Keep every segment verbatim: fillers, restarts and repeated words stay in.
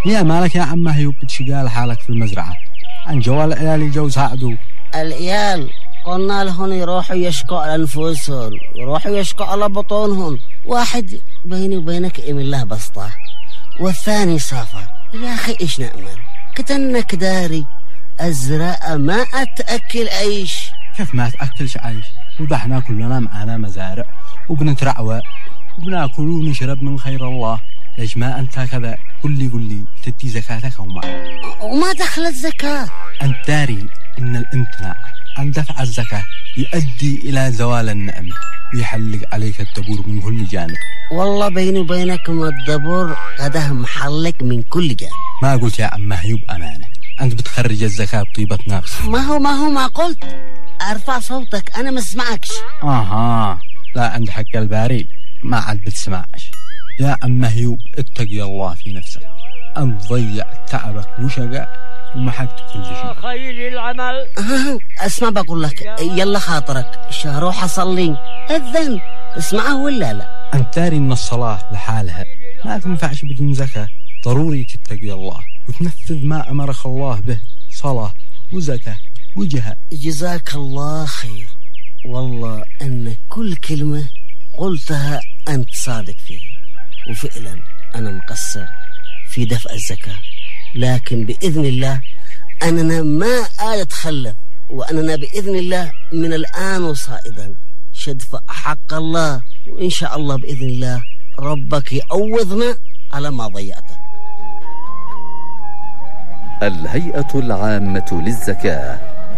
يا مالك يا عم هيوب بتشقال حالك في المزرعة عن جوال العيال يجوا يساعدوا العيال قلنا لهم يروحوا يشكوا على أنفسهم يروحوا يشكوا على بطونهم واحد بيني وبينك إم الله بسطة والثاني سافر يا أخي إيش نأمل كتنك داري أزرع ما أتأكل عيش كيف ما تأكلش عيش وضحنا كلنا معنا مزارع وبنترعوى وبناكل ونشرب من خير الله ليش ما أنت كذا قل لي قل لي تدي زكاتك وما وما دخلت زكاة أنت داري إن الامتناع عن دفع الزكاة يؤدي إلى زوال النعمة ويحلق عليك الدبور من كل جانب والله بيني وبينكم الدبور قده محلق من كل جانب ما قلت يا عم هيوب أمانة أنت بتخرج الزكاة بطيبة نفس ما هو ما هو ما قلت أرفع صوتك أنا ما اسمعكش آها لا عند حق الباري ما عاد بتسمعش يا عم هيوب اتقي الله في نفسك أنت ضيع تعبك وشقة ومحقت كل شيء خير العمل اسمع بقول لك يلا خاطرك روح أصلي أذن اسمعه ولا لا أنت داري إن الصلاة لحالها ما تنفعش بدون زكاة ضروري تتقي الله وتنفذ ما أمرك الله به صلاة وزكاة وجهاد جزاك الله خير والله أن كل كلمة قلتها أنت صادق فيها وفعلا أنا مقصر في دفع الزكاة لكن بإذن الله أننا ما أتخلف وأننا بإذن الله من الآن وصائدا شدفع حق الله وإن شاء الله بإذن الله ربك يعوضنا على ما ضيعته. الهيئة العامة للزكاة.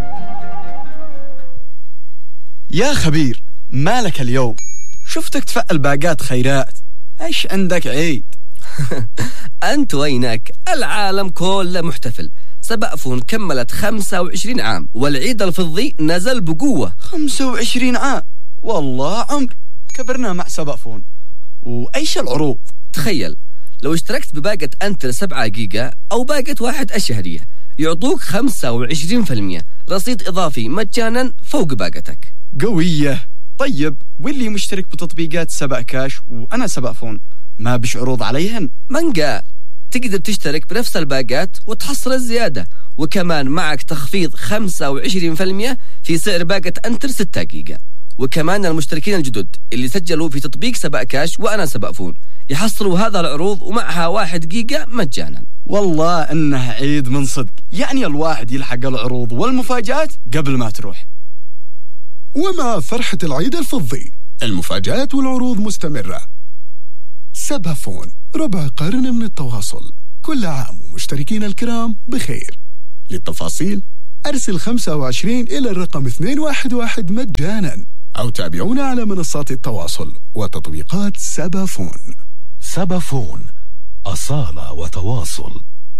يا خبير مالك اليوم شفتك تفعل باقات خيرات ايش عندك عيد؟ أنت وينك العالم كله محتفل سبأفون كملت خمسة وعشرين عام والعيد الفضي نزل بقوة خمسة وعشرين عام والله عمر كبرنا مع سبأفون وأيش العروض؟ تخيل لو اشتركت بباقة أنتل سبعة جيجا أو باقة واحد الشهرية يعطوك خمسة وعشرين بالمئة رصيد إضافي مجانا فوق باقتك. قوية. طيب واللي مشترك بتطبيقات سبأ كاش وأنا سبأفون ما بش عروض عليهن؟ من قال تقدر تشترك بنفس الباقات وتحصل الزيادة وكمان معك تخفيض خمسة وعشرين بالمئة في سعر باقة أنتر ستة جيجا. وكمان المشتركين الجدد اللي سجلوا في تطبيق سبأ كاش وأنا سبأفون يحصلوا هذا العروض ومعها واحد جيجا مجانا. والله إنه عيد من صدق يعني الواحد يلحق العروض والمفاجآت قبل ما تروح. ومع فرحة العيد الفضي المفاجآت والعروض مستمرة. سبأفون ربع قرن من التواصل كل عام ومشتركين الكرام بخير. للتفاصيل أرسل خمسة وعشرين إلى الرقم اثنين واحد واحد مجانا أو تابعونا على منصات التواصل وتطبيقات سبأفون. سبأفون أصالة وتواصل.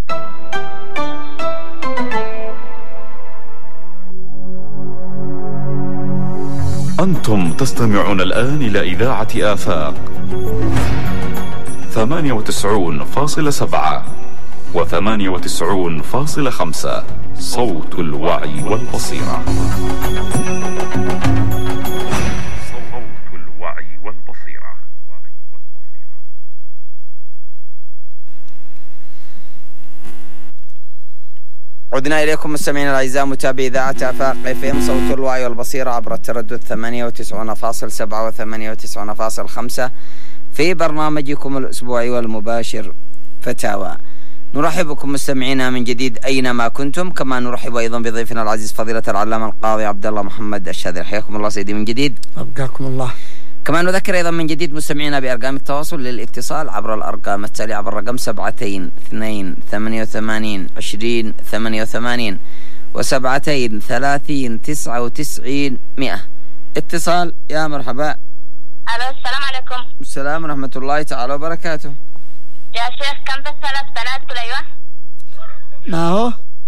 أنتم تستمعون الآن إلى إذاعة آفاق ثمانية وتسعون فاصلة سبعة وثمانية وتسعون فاصلة خمسة صوت الوعي والبصيرة. صوت الوعي والبصيرة. عدنا إليكم مستمعين الأعزاء متابعي إذاعة آفاق اف ام صوت الوعي والبصيرة عبر التردد ثمانية وتسعون فاصلة سبعة وثمانية وتسعون فاصلة خمسة في برنامجكم الأسبوعي والمباشر فتاوى. نرحب بكم مستمعينا من جديد أينما كنتم، كما نرحب أيضا بضيفنا العزيز فضيلة العلامة القاضي عبد الله محمد الشاذلي. حياكم الله سيدي من جديد. أبقاكم الله. كما نذكر أيضا من جديد مستمعينا بأرقام التواصل للاتصال عبر الأرقام التالية عبر الرقم سبعتين اثنين ثمانية وثمانين عشرين ثمانية وثمانين وسبعتين ثلاثين تسعة وتسعين مئة. اتصال يا مرحبا. ألو السلام عليكم. السلام ورحمة الله تعالى وبركاته. يا شيخ كم بس ثلاث بنات كل أيوة؟ ما هو؟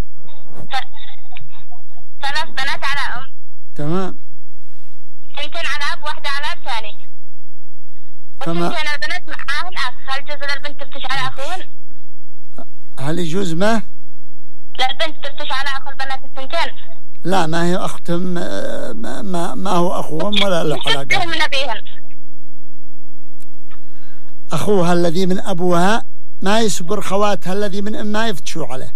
ثلاث بنات على أم. تمام. اثنتين على أب واحدة على أب ثاني. تمام. واثنتين البنات معاهن أخ، هل يجوز للبنت تفتش على أخوهن؟ هل يجوز ما؟ لا البنت تفتش على أخو البنات الثنتين. لا ما هي أختهم ما, ما, ما هو أخوهم ولا له علاقة. من أبيهن. أخوها الذي من أبوها ما يصبر خواتها الذي من أم ما يفتشوا عليه.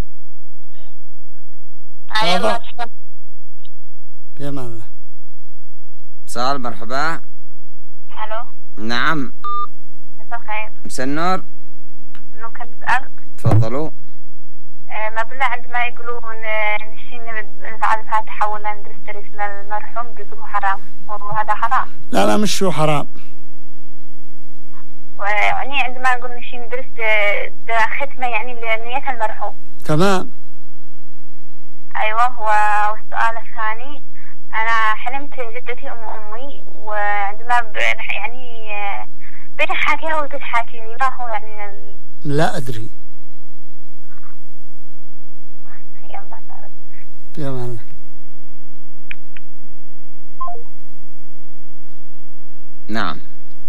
يلا بأمان الله. اتصال. مرحبا. الو. نعم. مساء الخير. مساء النور. ممكن نسأل؟ تفضلوا. آه ما بالله عندما يقولون نشين نفعل الفاتحة ولا ندرس درس للمرحوم بيقولوا حرام، وهذا حرام. لا لا مش شو حرام. يعني عندما نقول نشين ندرس ختمة يعني لنية المرحوم. تمام. أيوة. والسؤال الثاني، أنا حلمت جدتي أم أمي، وعندما يعني بتحكيها وتتحكيني، ما هو يعني ال... لا أدري. يا الله. نعم.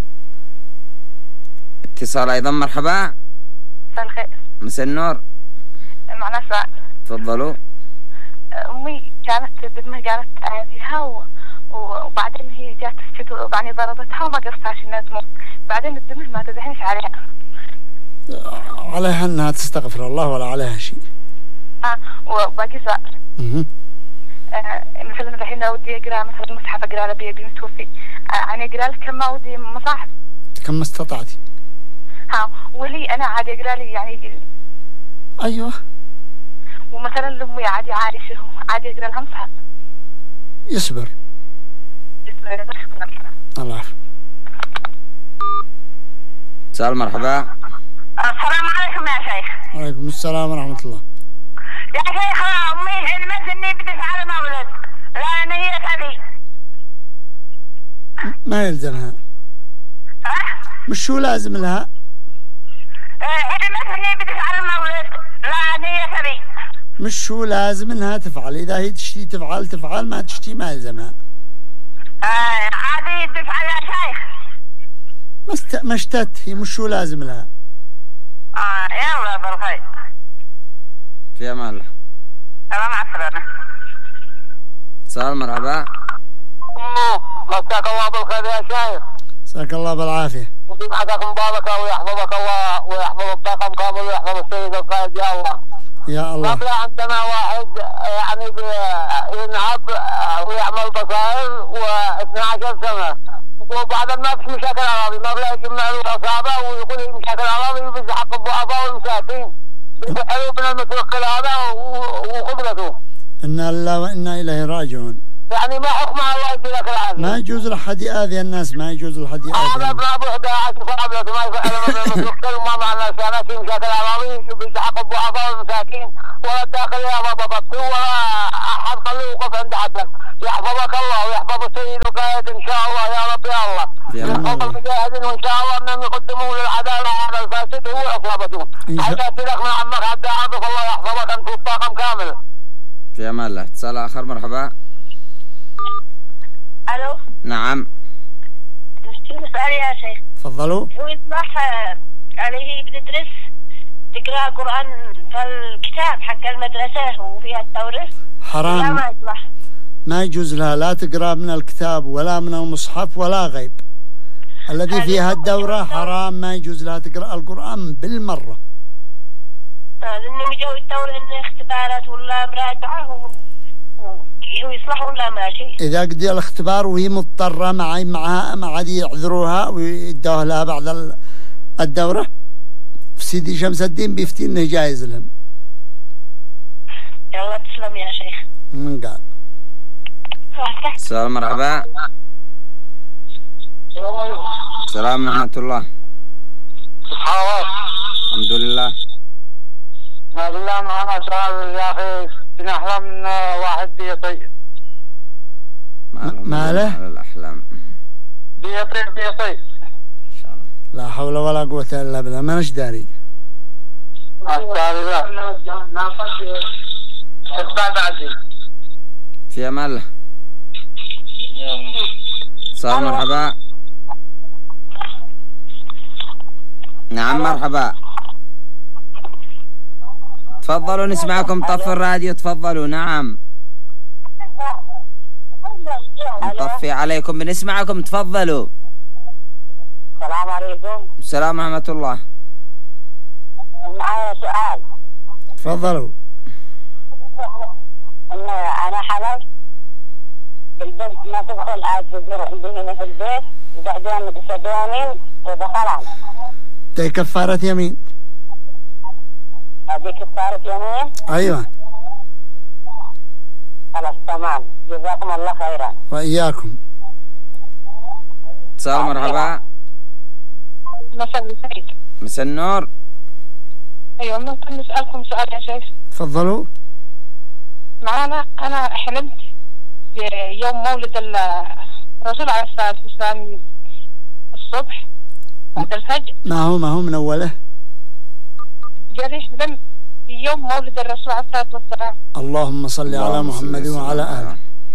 اتصال أيضا. مرحبا. مساء الخير. مساء النور. معنا سؤال. تفضلوا. أمي كانت دمها قالت تأذيها و... وبعدين هي جات تسكت وبعدين ضربتها وما قصتهاش انها تموت، بعدين الدمه ما تزحنش عليها. عليها انها تستغفر الله ولا عليها شيء. اه وباقي سؤال. اها. آه مثلا الحين ودي اقرا مثلا مصحف اقرا له بيبي متوفي، آه انا اقرا له كم ما ودي مصاحف. كم ما استطعتي. ها ولي انا عادي اقرا لي يعني. ايوه. ومثلا لامي عادي عايشه عادي اقرا لها مصحف. يصبر. الله يعافيك. سؤال. مرحبا. السلام عليكم يا شيخ. وعليكم السلام ورحمة الله. يا شيخ أمي حلمت إني بتفعل مولد، لا هي تبي. ما يلزمها. ها؟ مش شو لازم لها؟ حلمت إني بتفعل مولد، لا هي تبي. مش شو لازم إنها تفعل، إذا هي تشتي تفعل تفعل، ما تشتي ما يلزمها. آه عادي تفعل يا شيخ. مست مشتت هي مش شو لازم لها. اه يلا بالخير. في امان الله. سلام مع السلامة. سؤال. مرحبا. مساك الله بالخير يا شيخ. مساك الله بالعافية. ويسعدك مباركة ويحفظك الله ويحفظ الطاقم كامل ويحفظ السيد القائد يا الله. يا الله. قبل عندنا واحد يعني ينهب ويعمل بصائر واثني عشر سنة، وبعد ما فيش مشاكل أراضي، ما بلا يجمع له العصابة ويقول مشاكل أراضي ويبز حق الضعفاء والمساكين، بيحلوا من المتوكل هذا وقدرته. إنا لله وإنا إليه راجعون. يعني ما حكم الله يجي لك العافية. ما يجوز لحد يأذي الناس، ما يجوز لحد يأذي. هذا ابن أبو إحدى عشر فعبلة ما يفعل من المتوكل وما مع الناس، أنا في مشاكل أراضي يبز حق الضعفاء والمساكين، ولا الداخل يا ضبطت ولا أحد خليه يوقف عند حدك. يحفظك الله ويحفظ السيد وقايد إن شاء الله يا رب يا الله. يحفظ المجاهدين وإن شاء الله أنهم يقدموا للعدالة هذا الفاسد هو عصابته. حياتي لك من عمك حتى عاطف الله يحفظك أنت والطاقم كامل. في أمان الله. اتصال آخر. مرحبا. ألو. نعم. سؤال يا شيخ. تفضلوا. هو يصبح عليه بتدرس تقرأ قرآن في الكتاب حق المدرسة وفيها التورث. حرام. لا ما يصلح. ما يجوز لها لا تقرأ من الكتاب ولا من المصحف ولا غيب. الذي فيها الدورة حرام، ما يجوز لها تقرأ القرآن بالمرة. لأنهم يجوا يدوروا إن اختبارات ولا مراجعة ويصلح ولا ماشي. إذا قضي الاختبار وهي مضطرة معي معها ما عاد يعذروها ويدوها لها بعد الدورة، سيدي شمس الدين بيفتي إنه جايز لهم. يلا تسلم يا شيخ. من قال. السلام. مرحبا. السلام ورحمة الله. سبحان الحمد لله. ما بالله معنا سؤال يا أخي، نحلم من واحد بيطي. ما له؟ على الأحلام. بيطي بيطي. إن شاء الله. لا حول ولا قوة إلا بالله، ما نش داري. أستغفر الله. في أمان الله. صار. مرحبا. نعم. مرحبا. تفضلوا نسمعكم. طف الراديو. تفضلوا. نعم. نطفي عليكم بنسمعكم. تفضلوا. السلام عليكم. السلام ورحمة الله. معايا سؤال. تفضلوا. إن أنا حلفت بالبنت ما تدخل عندنا في البيت وبعدين بسدوني ودخلها. دي كفارة يمين. هذه كفارة يمين؟ أيوة. خلاص تمام، جزاكم الله خيرا. وإياكم. اتصال مرحبا. مساء الخير. مساء النور. ايوه ممكن نسألكم سؤال يا شيخ؟ تفضلوا. معانا انا حلمت يوم مولد الرسول عليه الصلاة والسلام الصبح بعد الفجر. ما هو ما هو من أوله. جالي حلم يوم مولد الرسول عليه الصلاة والسلام. اللهم صل على محمد وعلى آله.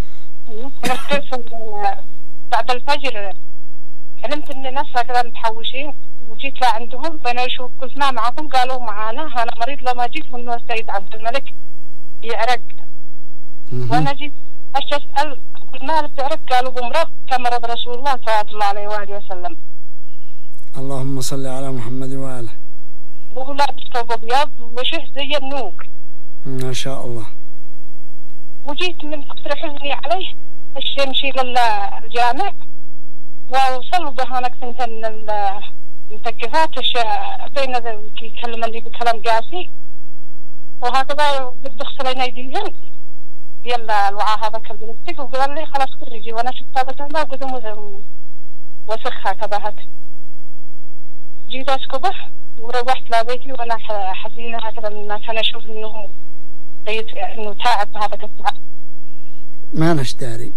بعد الفجر حلمت ان ناس كذا متحوشين وجيت لعندهم فانا اشوف كنا معكم قالوا معانا انا مريض لما جيت انه السيد عبد الملك يعرق وانا جيت ايش اسال قلنا بتعرق قالوا بمرض كمرض رسول الله صلى الله عليه واله وسلم. اللهم صل على محمد وآله. وهو لابس ثوب ابيض وشه زي النوق ما شاء الله. وجيت من كثر حزني عليه ايش يمشي للجامع ووصلوا بهونك سنتين المتكفات بين يكلم اللي بكلام قاسي وهكذا بدي اغسل ايديهم يلا الوعاء هذا كذبتك وقال لي خلاص خرجي وانا شفت هذا كذا وقدم وسخ هكذا هك. جيت اسكبه وروحت لبيتي وانا حزينه هكذا من كان اشوف انه انه تعب هذا التعب. ما نشتري.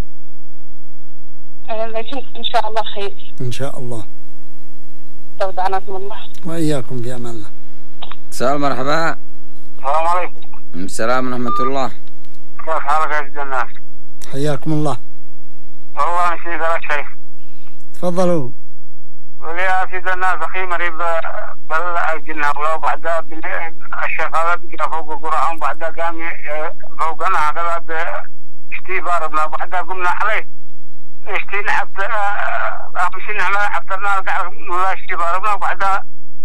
لكن إن شاء الله خير. إن شاء الله. استودعناكم الله. وإياكم في أمان الله. اتصال مرحبا. السلام عليكم. السلام ورحمة الله. كيف حالك يا سيد الناس؟ حياكم الله. والله نسيت لك شيء. تفضلوا. ولي يا سيد الناس أخي مريض بالجنة ولو بعدها الشيخ هذا بقى فوق قرآن بعدها قام فوقنا هكذا باشتيبار بعدها قمنا عليه. اشتينا حتى امشينا على حتى نرجع ولا اشتبار بنا وبعدها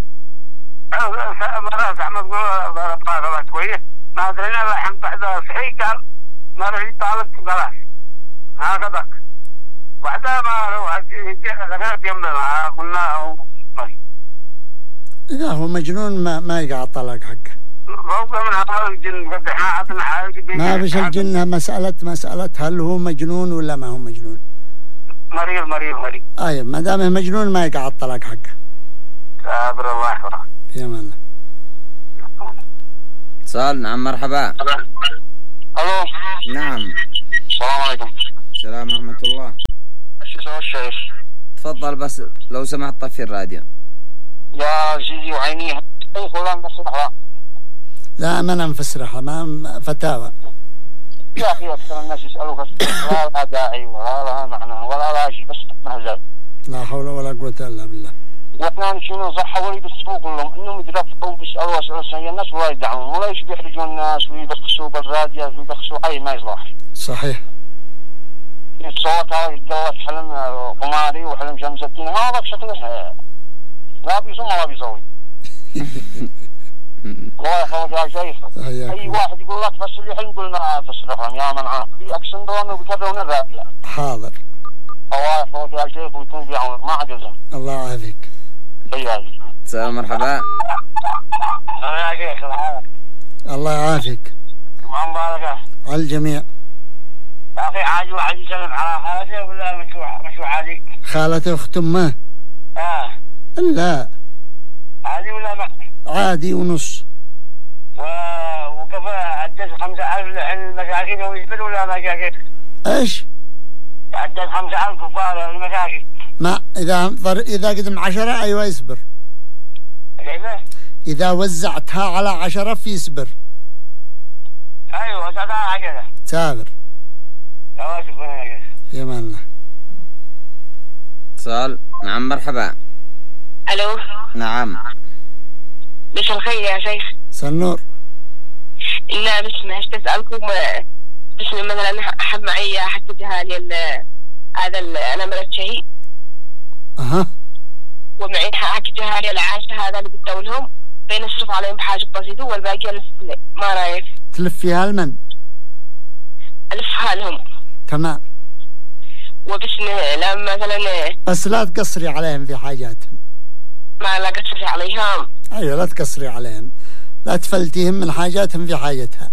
مرات احمد ضربنا ثلاث شويه ما ادرينا الحين بعدها صحيح قال ما راح يطالب خلاص هكذا بعدها ما روح ذكرت يمنا قلنا إذا هو مجنون ما ما يقع طلاق حقه. فوق من هذا الجن قد احنا عطنا حاجه ما فيش الجن مسألة مسألة هل هو مجنون ولا ما هو مجنون. مريض مريض مريض. أيه ما دامه مجنون ما يقع الطلاق حقه. صابر الله يحفظه. في أمان الله. اتصال. نعم مرحبا. الو. نعم. السلام عليكم. السلام ورحمة الله. ايش يسوي الشيخ؟ تفضل بس لو سمحت طفي الراديو. يا سيدي وعينيه اي فلان بصراحة. لا ما انا مفسرها ما فتاوى. يا اخي اكثر الناس يسالوك لا لا داعي ولا لها معنى ولا لا شيء بس مهزل. لا حول ولا قوة الا بالله. واثنين شنو صح ولي بالسوق كلهم انهم يترفعوا بيسالوا اسئله الناس ولا يدعمون ولا يشبه يحرجون الناس ويبخسوا بالراديو ويبخسوا اي ما يصلح. صحيح. الصوت هذا يتجوز حلم قماري وحلم شمس الدين هذا بشكله لا بيصوم ولا بيسوي. الله يحفظك يا شيخ. اي واحد يقول لا تفسر لي حلم قول ما افسر يا من عارف في اكسندرون وبيكررون الراديو. حاضر. الله يحفظك يا شيخ ويكون في عونك ما عجزهم. الله يعافيك. طيب. السلام مرحبا. يا شيخ العافيك. الله يعافيك. ما مبارك على الجميع. يا اخي عادي واحد يسلم على خالته ولا مش مش عادي؟ خالته اخت امه؟ اه. لا. عادي ولا ما؟ عادي ونص. و... وكفى عدد خمسة ألف المساكين ويجبل ولا مساكين؟ ايش؟ عدد خمسة ألف كفار المساكين. ما إذا ضر... إذا قدم عشرة أيوة يصبر. كيف؟ إذا وزعتها على عشرة في يصبر. أيوة وزعتها على عشرة. سابر. يا شكرا يا شيخ. في أمان الله. اتصال. نعم مرحبا. ألو. نعم. مساء الخير يا شيخ. مساء النور. لا بس ما تسألكم بس مثلا أحب معي حتى جهالي هذا أنا مرض شيء. أها. ومعي حكي جهالي العاشة هذا اللي بتقولهم. بين نصرف عليهم بحاجة بسيطة والباقي ألف لي. ما رأيك؟ تلف فيها لمن؟ ألفها لهم. تمام. وبس لما مثلا بس لا تقصري عليهم في حاجاتهم. ما لا قصري عليهم. أيوة لا تقصري عليهم، لا تفلتيهم من حاجاتهم في حاجتها.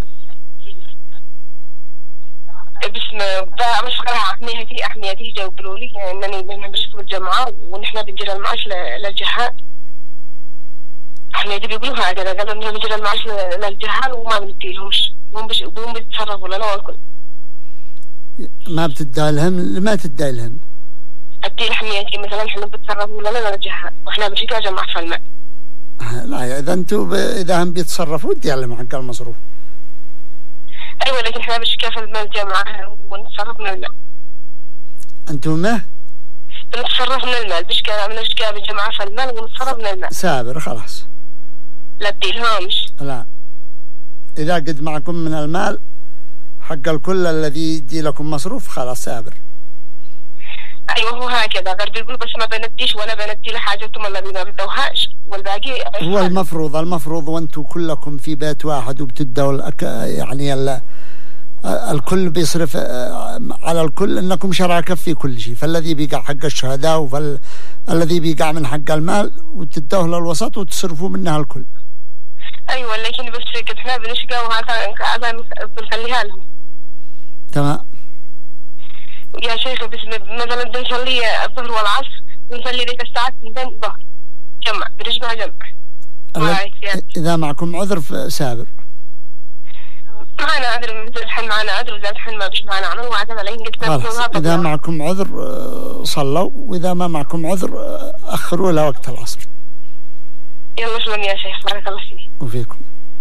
بس ما مشغلها أحميتي أحميتي جاوبوا لي إنني بندرس بالجامعة ونحن بنجري المعاش للجهات. أحميتي بيقولوا هكذا، قالوا إننا بنجري المعاش للجهات وما بنديلهمش، وهم بش وهم بيتصرفوا لنا والكل. ما بتدي لهم، ما تدي لهم. أدي لحميتي مثلا إحنا بيتصرفوا لنا للجهات وإحنا بنجي كجماعة فالماء. لا إذا أنتوا ب... إذا هم بيتصرفوا ادي لهم حق المصروف. أيوة لكن إحنا مش كيف المال جماعة ونتصرف من المال. أنتم ما؟ بنتصرف من المال، مش كيف مش كيف الجماعة في المال ونتصرف من المال. سابر خلاص. لا تديلهمش. لا. إذا قد معكم من المال حق الكل الذي يدي لكم مصروف خلاص سابر. أيوة هو هكذا، غير بيقولوا بس ما بنديش ولا بندي لحاجتهم الذي ما بدوهاش والباقي. هو المفروض المفروض وانتم كلكم في بيت واحد وبتدوا الأك... يعني ال... الكل بيصرف على الكل، انكم شراكه في كل شيء، فالذي بيقع حق الشهداء والذي بيقع من حق المال وتدوه للوسط وتصرفوا منها الكل. ايوه لكن بس قد احنا بنشقى وهذا هذا بنخليها لهم. تمام يا شيخ. بس مثلا بنصلي الظهر والعصر بنصلي ذيك الساعات اثنتين الظهر جمع بنشبه جمع. اذا معكم عذر سابر. معنا عذر مثل الحين معنا عذر وإذا الحين ما بيش معنا عذر وهكذا لين قلت إذا معكم عذر صلوا، وإذا ما معكم عذر أخروا إلى وقت العصر. يلا شكرا يا شيخ، بارك الله فيك. وفيكم.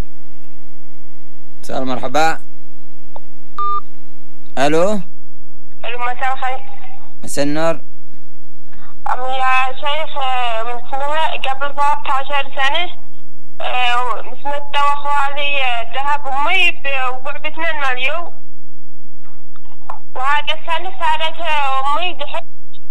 سلام مرحبا. ألو. ألو مساء الخير. مساء النور. يا شيخ من سنة قبل ثلاثة عشر سنة مسمت واخوالي ذهب امي بوقع باثنين مليون، وهذا السنة صارت امي دحج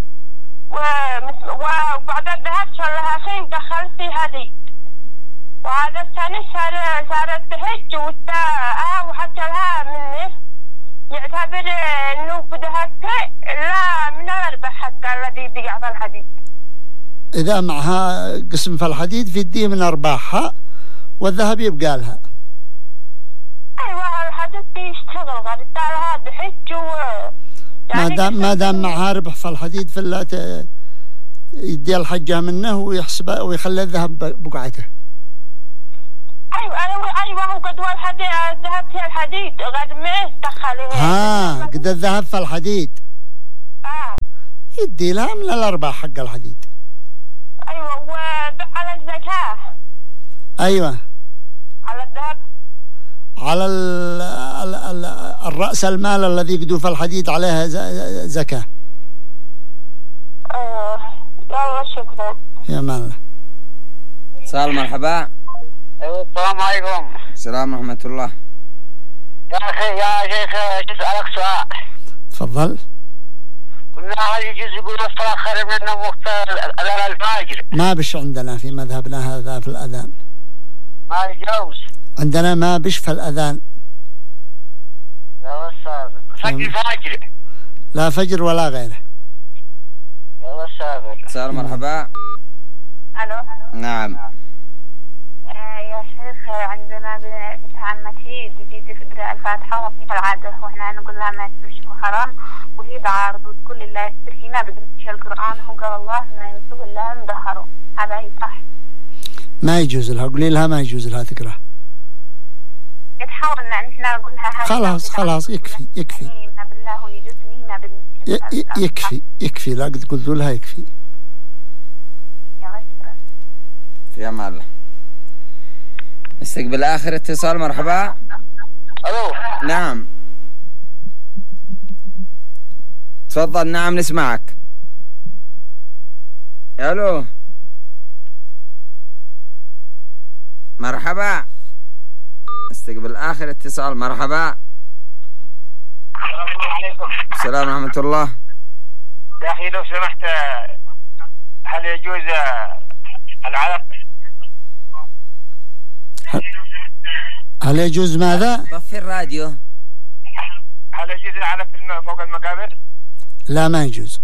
وبعد الذهب صار لها خين دخلت في هدي، وهذا السنة صار صارت دحج وتاها وحتى لها منه يعتبر انه بدهتها لا من الارباح حتى الذي بيقع في الحديد. إذا معها قسم في الحديد في الديه من أرباحها والذهب يبقى لها. أيوة الحديد بيشتغل غير لها بحج و ما دام ما دام معها ربح في الحديد فلا ت... يدي الحجة منه ويحسبها ويخلي الذهب بقعته. أيوة أيوة أيوة وقد والحديد الذهب في الحديد غير ما يستخليه. ها قد الذهب في الحديد. آه. يدي لها من الأرباح حق الحديد. أيوة وعلى الزكاة. أيوة. على الذهب. على ال ال ال الرأس المال الذي يقدو في الحديد عليها زكاة. آه يلا شكرا. يا مال. سلام مرحبا. السلام عليكم. السلام ورحمة الله. يا أخي يا شيخ أسألك سؤال. تفضل. قلنا هل يجوز يقول الصلاة خير من النوم وقت أذان الفجر؟ ما بش عندنا في مذهبنا هذا في الأذان. ما يجوز. عندنا ما بش في الأذان. يا أستاذ. فجر فجر. لا فجر ولا غيره. يا أستاذ. سلام مرحبا. ألو. نعم. يا شيخ عندنا بنت عمتي جديدة في قراءة الفاتحة وفي العادة وإحنا نقول لها ما تبش حرام وهي بعارض وتقول الله يسترهي ما بقرأتش القرآن وقال الله ما ينسوه إلا مظهره. هذا يصح؟ ما يجوز لها، قولي لها ما يجوز لها تقرأ. تحاول إن إحنا نقول لها خلاص خلاص يكفي يكفي. ما بالله ويجوزني ما بالله. يكفي يكفي لا قد قلت لها يكفي. يلا شكرا. في أمان الله. استقبل آخر اتصال. مرحبا. ألو. نعم تفضل. نعم نسمعك. ألو. مرحبا. استقبل آخر اتصال. مرحبا. السلام عليكم. السلام ورحمة الله. يا أخي لو سمحت هل يجوز العلف هل يجوز ماذا؟ طفي الراديو. هل يجوز العلف فوق المقابر؟ لا ما يجوز.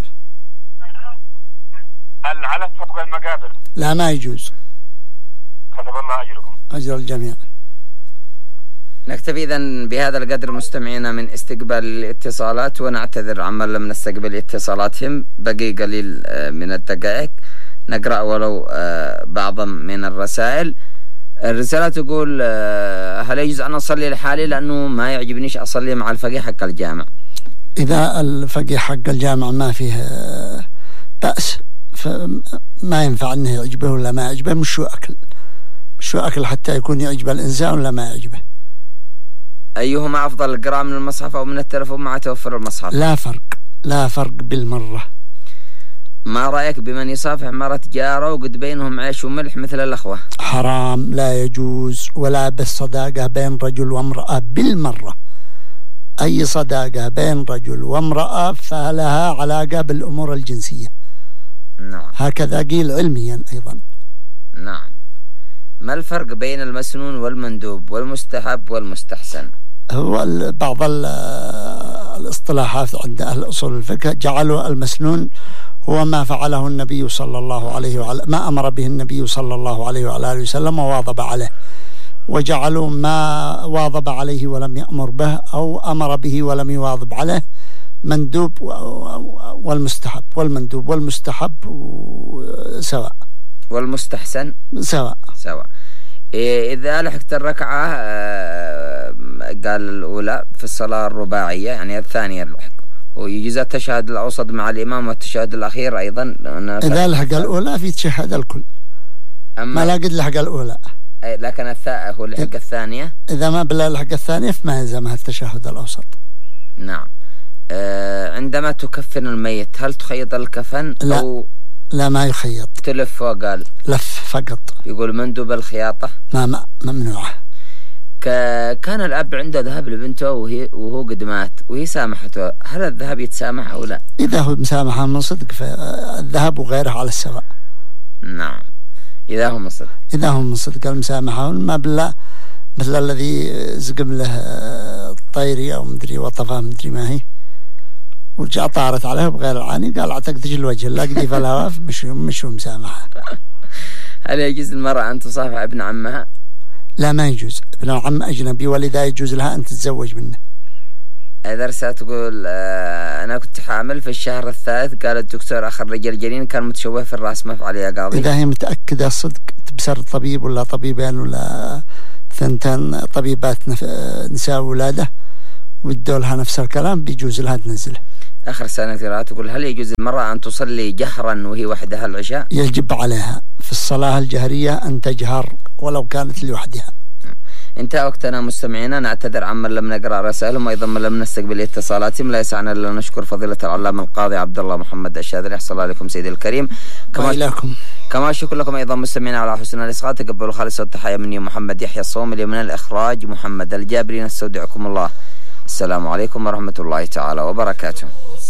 العلف فوق المقابر؟ لا ما يجوز. كتب الله أجركم. أجر الجميع. نكتفي إذن بهذا القدر مستمعينا من استقبال الاتصالات، ونعتذر عمن لم نستقبل اتصالاتهم. بقي قليل من الدقائق نقرأ ولو بعضا من الرسائل. الرسالة تقول هل يجوز أن أصلي لحالي لأنه ما يعجبنيش أصلي مع الفقيه حق الجامع؟ إذا الفقيه حق الجامع ما فيه بأس فما ينفع أنه يعجبه ولا ما يعجبه. مش شو أكل مش شو أكل حتى يكون يعجب الإنسان ولا ما يعجبه. أيهما أفضل، القراءة من المصحف أو من التلفون مع توفر المصحف؟ لا فرق لا فرق بالمرة. ما رأيك بمن يصافح مرة جاره وقد بينهم عيش وملح مثل الأخوة؟ حرام، لا يجوز. ولا بالصداقة بين رجل وامرأة بالمرة. أي صداقة بين رجل وامرأة فلها علاقة بالأمور الجنسية. نعم. هكذا قيل علميا أيضا. نعم. ما الفرق بين المسنون والمندوب والمستحب والمستحسن؟ هو بعض الاصطلاحات عند أهل أصول الفقه جعلوا المسنون هو ما فعله النبي صلى الله عليه وعلى ما أمر به النبي صلى الله عليه وعلى آله وسلم وواظب عليه، وجعلوا ما واظب عليه ولم يأمر به أو أمر به ولم يواظب عليه مندوب والمستحب. والمندوب والمستحب سواء. والمستحسن سواء سواء. إذا لحقت الركعة قال الأولى في الصلاة الرباعية يعني الثانية لحق، ويجوز التشهد الأوسط مع الإمام والتشهد الأخير أيضا. إذا لحق الأولى في تشهد الكل، ما لا قد لحق الأولى لكن الثاء هو لحق الثانية. إذا ما بلا لحق الثانية فما يلزمها التشهد الأوسط. نعم. عندما تكفن الميت هل تخيط الكفن لا. أو لا ما يخيط، تلف وقال لف فقط. يقول مندوب الخياطة ما, ما ممنوعة. كان الأب عنده ذهب لبنته وهي وهو قد مات وهي سامحته، هل الذهب يتسامح أو لا؟ إذا هو مسامحة من صدق فالذهب وغيره على السواء. نعم. إذا هو من صدق إذا هو من صدق المسامحة. ما بالله مثل الذي زقم له الطيري أو مدري وطفاه مدري ما هي ورجع طارت عليه بغير العاني قال اعتقد الوجه لا قدي في الهواء مش مش مسامحة. هل يجوز المرأة أن تصافح ابن عمها؟ لا ما يجوز. ابن العم أجنبي ولذا يجوز لها أن تتزوج منه. إذا رسالة تقول آه أنا كنت حامل في الشهر الثالث، قال الدكتور أخرج الجنين كان متشوه في الرأس، ما فعل يا قاضي؟ إذا هي متأكدة صدق تبصر طبيب ولا طبيبين ولا ثنتين طبيبات نساء ولاده ويدوا لها نفس الكلام بيجوز لها تنزله. آخر سنة قراءة تقول هل يجوز المرأة أن تصلي جهرا وهي وحدها العشاء؟ يجب عليها في الصلاة الجهرية أن تجهر ولو كانت لوحدها. انتهى وقتنا مستمعينا، نعتذر عمن لم نقرأ رسائلهم وأيضا من لم نستقبل اتصالاتهم. لا يسعنا إلا نشكر فضيلة العلامة القاضي عبد الله محمد الشاذلي. أحسن الله عليكم سيدي الكريم. كما لكم كما شكر لكم أيضا مستمعينا على حسن الإصغاء. تقبلوا خالص التحية مني محمد يحيى الصوملي، من الإخراج محمد الجابري. نستودعكم الله. السلام عليكم ورحمة الله تعالى وبركاته.